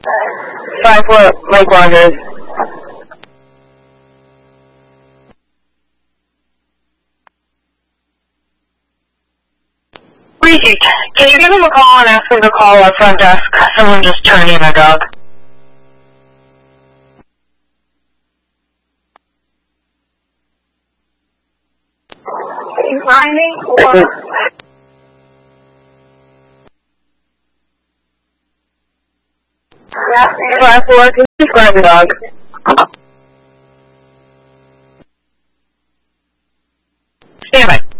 5-4, Mike Rogers. Repeat, can you give him a call and ask him to call our front desk? Someone just turned in a dog. Are you finding or... Yeah, 5-4, can you describe the dog?